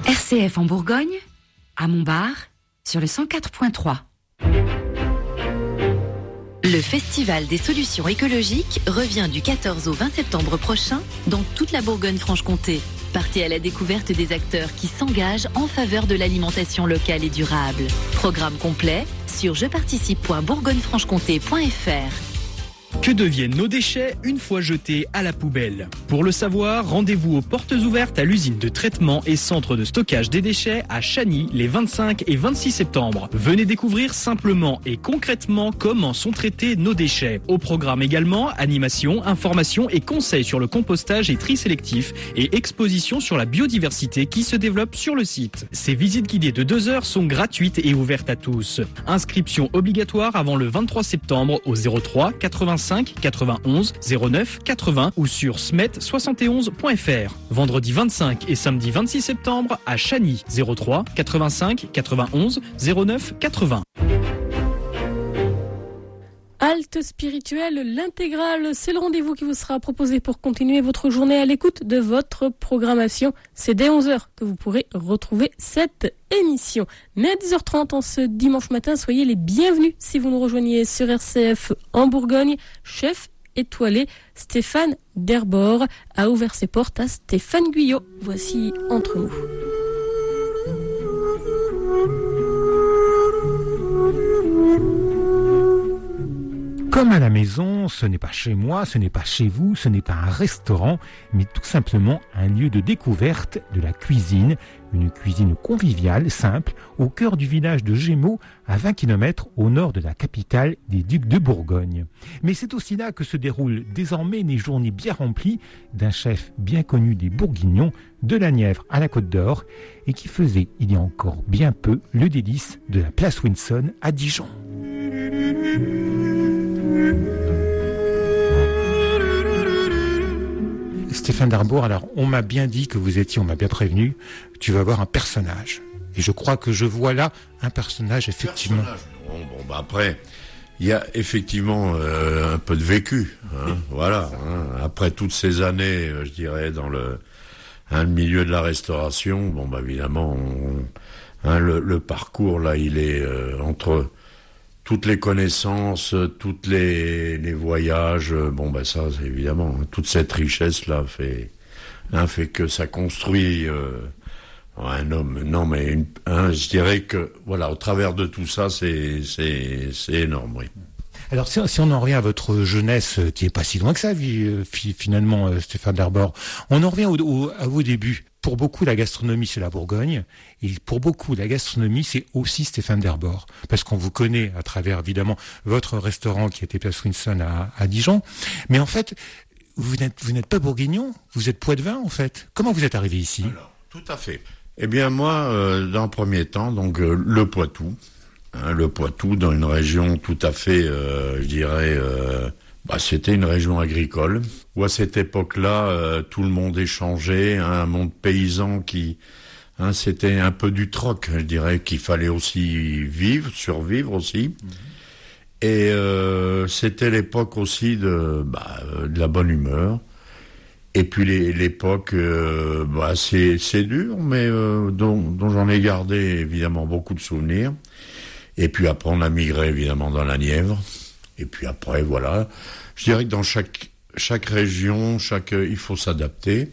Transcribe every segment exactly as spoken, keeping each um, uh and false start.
R C F en Bourgogne, à Montbard, sur le cent quatre point trois. Le Festival des solutions écologiques revient du quatorze au vingt septembre prochain dans toute la Bourgogne-Franche-Comté. Partez à la découverte des acteurs qui s'engagent en faveur de l'alimentation locale et durable. Programme complet sur je participe point bourgogne franche comté point f r. Que deviennent nos déchets une fois jetés à la poubelle ? Pour le savoir, rendez-vous aux portes ouvertes à l'usine de traitement et centre de stockage des déchets à Chagny les vingt-cinq et vingt-six septembre. Venez découvrir simplement et concrètement comment sont traités nos déchets. Au programme également, animation, information et conseils sur le compostage et tri sélectif et exposition sur la biodiversité qui se développe sur le site. Ces visites guidées de deux heures sont gratuites et ouvertes à tous. Inscription obligatoire avant le vingt-trois septembre au zéro trois quatre-vingt-cinq quatre-vingt-onze zéro neuf quatre-vingts ou sur smet soixante et onze point f r. Vendredi vingt-cinq et samedi vingt-six septembre à Chagny, zéro trois quatre-vingt-cinq quatre-vingt-onze zéro neuf quatre-vingts. Halte spirituelle, l'intégrale, c'est le rendez-vous qui vous sera proposé pour continuer votre journée à l'écoute de votre programmation. C'est dès onze heures que vous pourrez retrouver cette émission. Mais à dix heures trente en ce dimanche matin, soyez les bienvenus si vous nous rejoignez sur R C F en Bourgogne. Chef étoilé Stéphane Derbord a ouvert ses portes à Stéphane Guyot. Voici Entre nous. Comme à la maison, ce n'est pas chez moi, ce n'est pas chez vous, ce n'est pas un restaurant, mais tout simplement un lieu de découverte de la cuisine, une cuisine conviviale, simple, au cœur du village de Gémeaux, à vingt kilomètres au nord de la capitale des Ducs de Bourgogne. Mais c'est aussi là que se déroulent désormais les journées bien remplies d'un chef bien connu des Bourguignons, de la Nièvre à la Côte d'Or, et qui faisait il y a encore bien peu le délice de la place Winson à Dijon. Stéphane Derbord, alors on m'a bien dit que vous étiez, on m'a bien prévenu, tu vas avoir un personnage. Et je crois que je vois là un personnage, effectivement. Personnage. Bon, bon bah après, il y a effectivement euh, un peu de vécu. Hein, voilà. Hein. Après toutes ces années, euh, je dirais, dans le, hein, le milieu de la restauration, bon bah évidemment, on, hein, le, le parcours là, il est euh, entre toutes les connaissances, toutes les, les voyages, bon ben ça c'est évidemment, hein, toute cette richesse là fait, hein, fait que ça construit euh, un homme. Non mais une, hein, je dirais que voilà, au travers de tout ça, c'est c'est c'est énorme, oui. Alors si, si on en revient à votre jeunesse, qui est pas si loin que ça, finalement, Stéphane Derbord, on en revient au, au, à vos débuts. Pour beaucoup, la gastronomie, c'est la Bourgogne. Et pour beaucoup, la gastronomie, c'est aussi Stéphane Derbord. Parce qu'on vous connaît à travers, évidemment, votre restaurant qui était Place Winson à, à Dijon. Mais en fait, vous n'êtes, vous n'êtes pas bourguignon, vous êtes poitevin, en fait. Comment vous êtes arrivé ici ? Alors, tout à fait. Eh bien, moi, euh, dans le premier temps, donc, euh, le Poitou. Hein, le Poitou, dans une région tout à fait, euh, je dirais... Euh, Bah, c'était une région agricole, où à cette époque-là, euh, tout le monde échangeait, hein, un monde paysan qui... Hein, c'était un peu du troc, je dirais, qu'il fallait aussi vivre, survivre aussi. Mmh. Et euh, c'était l'époque aussi de, bah, de la bonne humeur. Et puis les, l'époque, euh, bah, c'est, c'est dur, mais euh, dont, dont j'en ai gardé évidemment beaucoup de souvenirs. Et puis après, on a migré évidemment dans la Nièvre. Et puis après, voilà, je dirais que dans chaque chaque région, chaque il faut s'adapter.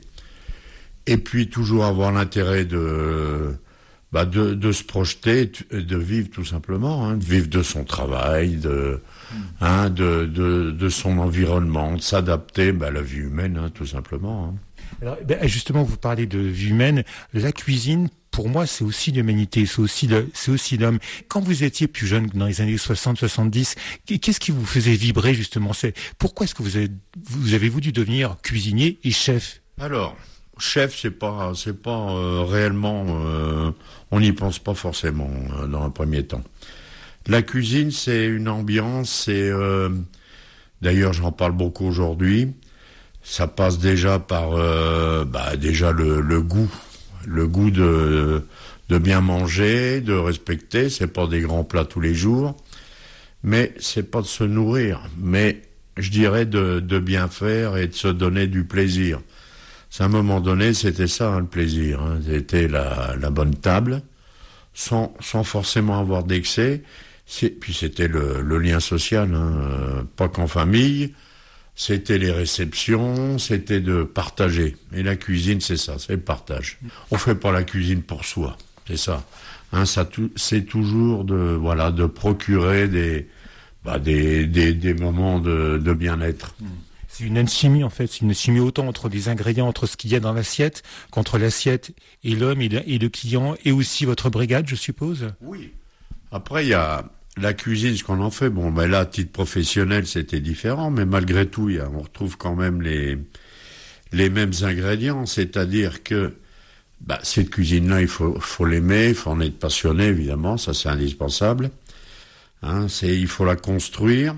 Et puis toujours avoir l'intérêt de bah de, de se projeter, de vivre tout simplement, hein, de vivre de son travail, de mmh. hein, de, de de son environnement, de s'adapter bah, à la vie humaine, hein, tout simplement. Hein. Alors, ben, justement, vous parlez de vie humaine, la cuisine. Pour moi, c'est aussi l'humanité, c'est aussi le, c'est aussi l'homme. Quand vous étiez plus jeune, dans les années soixante soixante-dix, qu'est-ce qui vous faisait vibrer, justement? C'est, pourquoi est-ce que vous avez, vous avez voulu devenir cuisinier et chef? Alors, chef, c'est pas, c'est pas euh, réellement, euh, on n'y pense pas forcément euh, dans un premier temps. La cuisine, c'est une ambiance, c'est, euh, d'ailleurs, j'en parle beaucoup aujourd'hui, ça passe déjà par, euh, bah, déjà le, le goût. Le goût de, de bien manger, de respecter, c'est pas des grands plats tous les jours, mais c'est pas de se nourrir, mais je dirais de, de bien faire et de se donner du plaisir. à un moment donné, c'était ça hein, le plaisir. Hein. C'était la, la bonne table, sans, sans forcément avoir d'excès. C'est, puis c'était le, le lien social, hein, euh, pas qu'en famille. C'était les réceptions, c'était de partager. Et la cuisine, c'est ça, c'est le partage. On fait pas la cuisine pour soi, c'est ça. Hein, ça c'est toujours de, voilà, de procurer des, bah, des, des, des moments de, de bien-être. C'est une alchimie en fait, c'est une alchimie autant entre les ingrédients, entre ce qu'il y a dans l'assiette, qu'entre l'assiette et l'homme et le, et le client, et aussi votre brigade, je suppose. Oui. Après, il y a la cuisine, ce qu'on en fait. Bon, ben là, à titre professionnel, c'était différent, mais malgré tout, il y a, on retrouve quand même les, les mêmes ingrédients. C'est-à-dire que bah, cette cuisine-là, il faut, faut l'aimer, il faut en être passionné, évidemment, ça c'est indispensable. Hein, c'est, il faut la construire.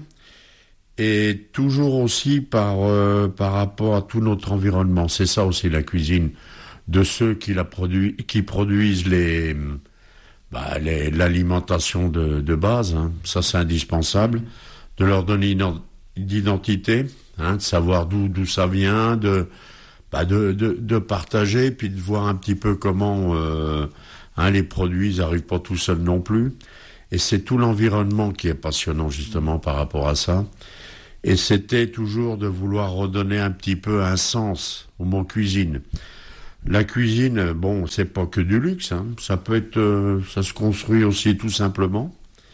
Et toujours aussi par, euh, par rapport à tout notre environnement. C'est ça aussi la cuisine, de ceux qui, la produit, qui produisent les, bah, les, l'alimentation de, de base. Hein. Ça, c'est indispensable. De leur donner une identité, hein, de savoir d'où, d'où ça vient, de, bah, de, de, de partager, puis de voir un petit peu comment euh, hein, les produits ils n'arrivent pas tout seuls non plus. Et c'est tout l'environnement qui est passionnant, justement, par rapport à ça. Et c'était toujours de vouloir redonner un petit peu un sens au mot cuisine. La cuisine, bon, c'est pas que du luxe, hein. Ça peut être, euh, ça se construit aussi tout simplement.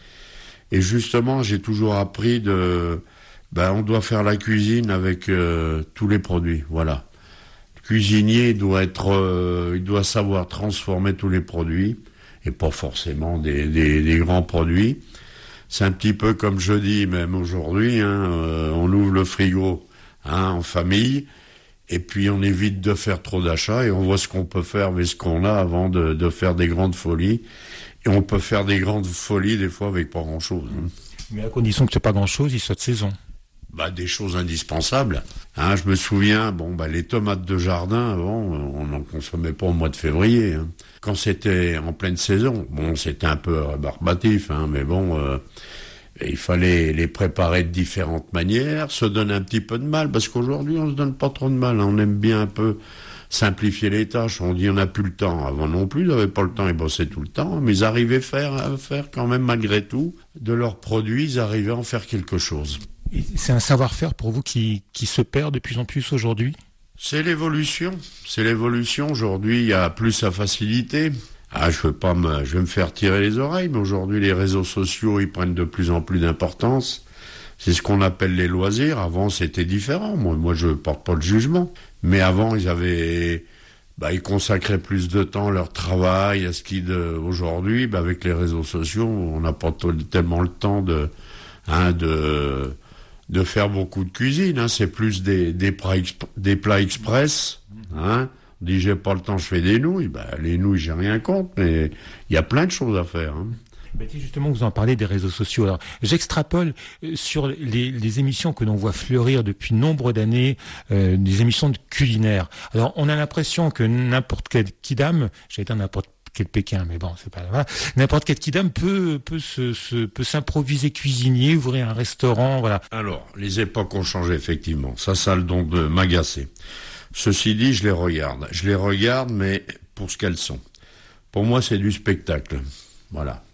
Et justement, j'ai toujours appris de, ben, on doit faire la cuisine avec euh, tous les produits, voilà. Le cuisinier doit être, euh, il doit savoir transformer tous les produits, et pas forcément des, des, des grands produits. C'est un petit peu comme je dis, même aujourd'hui, hein, euh, on ouvre le frigo hein, en famille, et puis on évite de faire trop d'achats, et on voit ce qu'on peut faire avec ce qu'on a avant de, de faire des grandes folies. Et on peut faire des grandes folies, des fois, avec pas grand-chose. Hein. Mais à condition que c'est pas grand-chose, il soit de saison. Bah, des choses indispensables. Hein, je me souviens, bon, bah, les tomates de jardin, avant, on n'en consommait pas au mois de février. Hein. Quand c'était en pleine saison, bon, c'était un peu rébarbatif, hein, mais bon, euh, il fallait les préparer de différentes manières, se donner un petit peu de mal, parce qu'aujourd'hui, on se donne pas trop de mal. Hein, on aime bien un peu simplifier les tâches. On dit on n'a plus le temps. Avant non plus, ils n'avaient pas le temps, ils bossaient tout le temps, mais ils arrivaient à faire, à faire quand même, malgré tout, de leurs produits, ils arrivaient à en faire quelque chose. C'est un savoir-faire pour vous qui, qui se perd de plus en plus aujourd'hui ? C'est l'évolution. C'est l'évolution. Aujourd'hui, il y a plus à faciliter. Ah, je veux pas me, je vais me faire tirer les oreilles, mais aujourd'hui, les réseaux sociaux, ils prennent de plus en plus d'importance. C'est ce qu'on appelle les loisirs. Avant, c'était différent. Moi, moi, je porte pas de jugement. Mais avant, ils avaient, bah, ils consacraient plus de temps à leur travail, à ce qui, de, aujourd'hui, bah, avec les réseaux sociaux, on n'a pas tellement le temps de, hein, de, de faire beaucoup de cuisine, hein. C'est plus des, des, plats, exp- des plats express, hein. On dit j'ai pas le temps, je fais des nouilles. Ben, les nouilles, j'ai rien contre, mais il y a plein de choses à faire. Hein. Ben, justement, vous en parlez des réseaux sociaux. Alors, j'extrapole sur les, les émissions que l'on voit fleurir depuis nombre d'années, euh, des émissions de culinaires. Alors, on a l'impression que n'importe quel kidam, j'allais dire n'importe quel Pékin, mais bon, c'est pas là. N'importe quel kidam peut peut se, se peut s'improviser cuisinier, ouvrir un restaurant, voilà. Alors, les époques ont changé effectivement. Ça, ça a le don de m'agacer. Ceci dit, je les regarde. Je les regarde, mais pour ce qu'elles sont. Pour moi, c'est du spectacle. Voilà.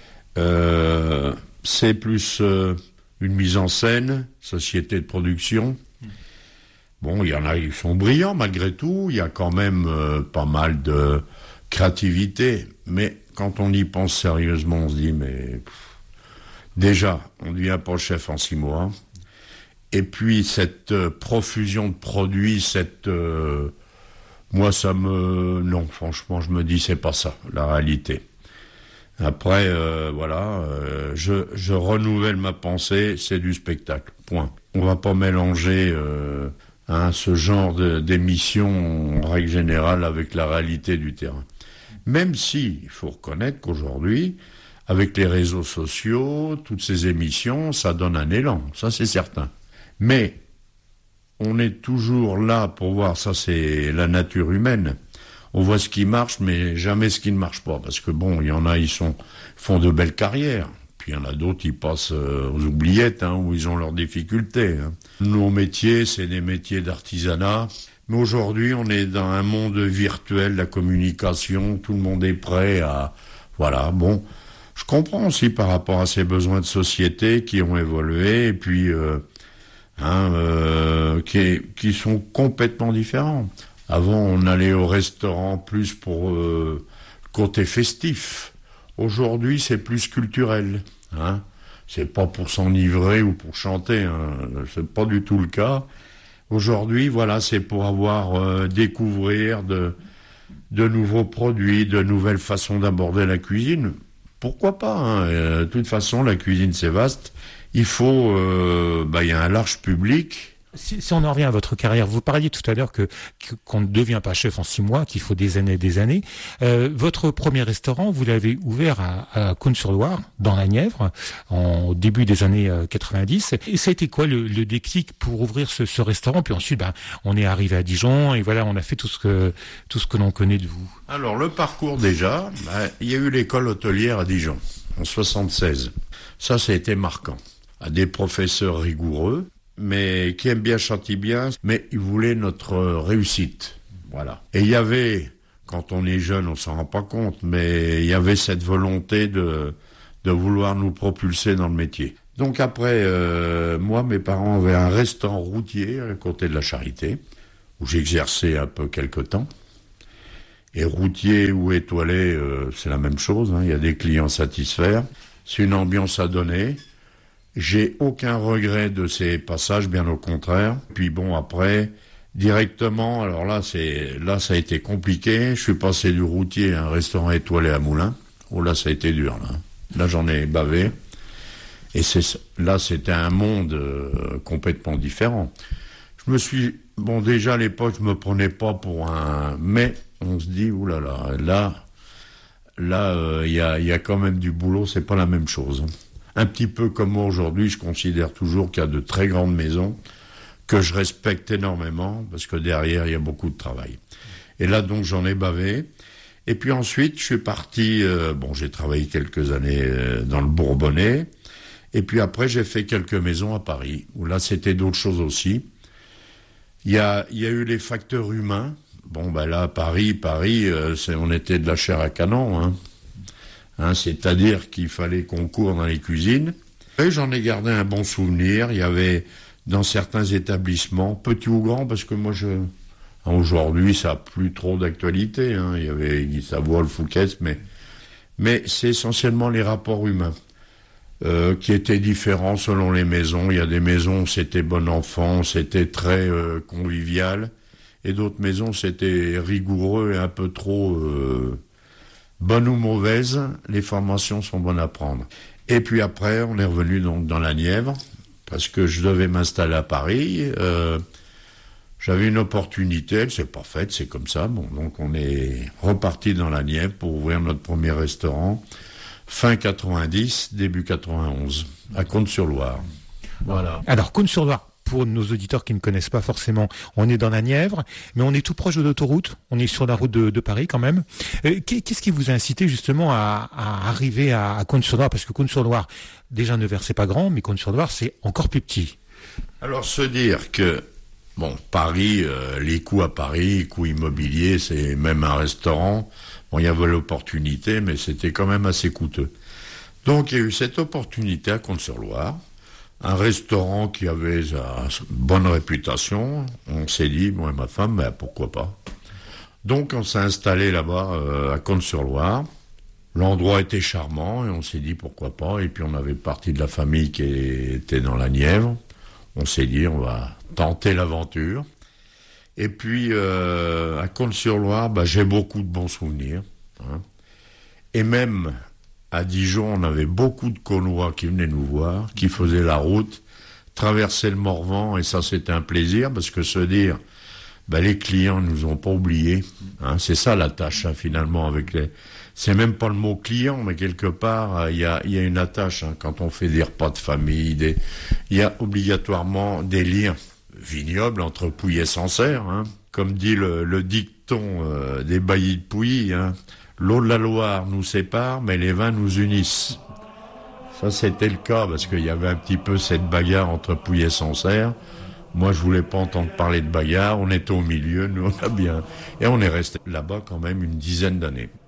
Euh, c'est plus euh, une mise en scène, société de production. Bon, il y en a, ils sont brillants malgré tout. Il y a quand même euh, pas mal de créativité, mais quand on y pense sérieusement, on se dit, mais pff, déjà, on ne devient pas chef en six mois. Et puis, cette euh, profusion de produits, cette... Euh, moi, ça me... Non, franchement, je me dis, c'est pas ça, la réalité. Après, euh, voilà, euh, je, je renouvelle ma pensée, c'est du spectacle, point. On va pas mélanger... Euh, Hein, ce genre de, d'émission, en règle générale, avec la réalité du terrain. Même si, il faut reconnaître qu'aujourd'hui, avec les réseaux sociaux, toutes ces émissions, ça donne un élan, ça c'est certain. Mais, on est toujours là pour voir, ça c'est la nature humaine. On voit ce qui marche, mais jamais ce qui ne marche pas. Parce que bon, il y en a, ils sont, font de belles carrières. Puis il y en a d'autres, ils passent euh, aux oubliettes, hein, où ils ont leurs difficultés. Hein. Nos métiers, c'est des métiers d'artisanat. Mais aujourd'hui, on est dans un monde virtuel, la communication, tout le monde est prêt à... Voilà, bon, je comprends aussi par rapport à ces besoins de société qui ont évolué et puis euh, hein, euh, qui, qui sont complètement différents. Avant, on allait au restaurant plus pour euh, le côté festif. Aujourd'hui, c'est plus culturel, hein. C'est pas pour s'enivrer ou pour chanter, hein. C'est pas du tout le cas. Aujourd'hui, voilà, c'est pour avoir euh, découvrir de, de nouveaux produits, de nouvelles façons d'aborder la cuisine. Pourquoi pas, hein. euh, De toute façon, la cuisine, c'est vaste. Il faut... Euh, bah, y a un large public... Si, si on en revient à votre carrière, vous parliez tout à l'heure que, que qu'on ne devient pas chef en six mois, qu'il faut des années et des années. Euh, votre premier restaurant, vous l'avez ouvert à, à Cosne-sur-Loire, dans la Nièvre, en, au début des années quatre-vingt-dix. Et ça a été quoi le, le déclic pour ouvrir ce, ce restaurant? Puis ensuite, ben, on est arrivé à Dijon et voilà, on a fait tout ce que tout ce que l'on connaît de vous. Alors le parcours déjà, ben, il y a eu l'école hôtelière à Dijon en soixante-seize. Ça, ça a été marquant. À des professeurs rigoureux, mais qui aiment bien Chantibien, mais ils voulaient notre réussite. Voilà. Et il y avait, quand on est jeune, on s'en rend pas compte, mais il y avait cette volonté de, de vouloir nous propulser dans le métier. Donc après, euh, moi, mes parents avaient un restaurant routier à côté de la Charité, où j'exerçais un peu quelque temps. Et routier ou étoilé, euh, c'est la même chose, hein, il y a des clients satisfaits. C'est une ambiance à donner. J'ai aucun regret de ces passages, bien au contraire. Puis bon, après, directement, alors là, c'est, là, ça a été compliqué. Je suis passé du routier à un restaurant étoilé à Moulins. Oh là, ça a été dur, là. Là, j'en ai bavé. Et c'est, là, c'était un monde euh, complètement différent. Je me suis, bon, déjà à l'époque, je me prenais pas pour un, mais on se dit, oulala, là, là, il euh, y a, y a quand même du boulot, c'est pas la même chose. Un petit peu comme moi aujourd'hui, je considère toujours qu'il y a de très grandes maisons que je respecte énormément parce que derrière, il y a beaucoup de travail. Et là, donc, j'en ai bavé. Et puis ensuite, je suis parti... Euh, bon, j'ai travaillé quelques années euh, dans le Bourbonnais. Et puis après, j'ai fait quelques maisons à Paris, où là, c'était d'autres choses aussi. Il y a, il y a eu les facteurs humains. Bon, ben là, Paris, Paris, euh, c'est, on était de la chair à canon, hein. Hein, c'est-à-dire qu'il fallait qu'on court dans les cuisines. Et j'en ai gardé un bon souvenir. Il y avait dans certains établissements, petits ou grands, parce que moi, je... aujourd'hui, ça n'a plus trop d'actualité. Hein. Il y avait Guy Savoie, le Fouquet, mais, mais c'est essentiellement les rapports humains euh, qui étaient différents selon les maisons. Il y a des maisons où c'était bon enfant, c'était très euh, convivial, et d'autres maisons, c'était rigoureux et un peu trop... Euh, bonne ou mauvaise, les formations sont bonnes à prendre. Et puis après, on est revenu donc dans la Nièvre, parce que je devais m'installer à Paris. Euh, j'avais une opportunité, elle s'est pas faite, c'est comme ça. Bon, donc on est reparti dans la Nièvre pour ouvrir notre premier restaurant, fin quatre-vingt-dix, début quatre-vingt-onze, à Cosne-sur-Loire. Voilà. Alors, Cosne-sur-Loire, pour nos auditeurs qui ne connaissent pas forcément, on est dans la Nièvre, mais on est tout proche de l'autoroute, on est sur la route de, de Paris quand même. Euh, qu'est-ce qui vous a incité justement à, à arriver à, à Cosne-sur-Loire? Parce que Cosne-sur-Loire, déjà Nevers c'est pas grand, mais Cosne-sur-Loire c'est encore plus petit. Alors se dire que, bon, Paris, euh, les coûts à Paris, les coûts immobiliers, c'est même un restaurant, bon, il y avait l'opportunité, mais c'était quand même assez coûteux. Donc il y a eu cette opportunité à Cosne-sur-Loire, un restaurant qui avait une bonne réputation. On s'est dit, moi et ma femme, ben, pourquoi pas. Donc on s'est installé là-bas euh, à Cosne-sur-Loire. L'endroit était charmant et on s'est dit pourquoi pas. Et puis on avait partie de la famille qui était dans la Nièvre. On s'est dit, on va tenter l'aventure. Et puis euh, à Cosne-sur-Loire, ben, j'ai beaucoup de bons souvenirs. Hein. Et même... à Dijon, on avait beaucoup de Caunois qui venaient nous voir, qui faisaient la route, traversaient le Morvan, et ça c'était un plaisir, parce que se dire, ben, les clients ne nous ont pas oubliés, hein, c'est ça la tâche hein, finalement, avec les... c'est même pas le mot client, mais quelque part, il y a, y a une attache, hein, quand on fait des repas de famille, des... il y a obligatoirement des liens vignobles entre Pouilly et Sancerre, hein, comme dit le, le dicton euh, des baillis de Pouilly, hein, l'eau de la Loire nous sépare, mais les vins nous unissent. Ça, c'était le cas, parce qu'il y avait un petit peu cette bagarre entre Pouilly et Sancerre. Moi, je voulais pas entendre parler de bagarre. On était au milieu, nous, on a bien. Et on est resté là-bas quand même une dizaine d'années.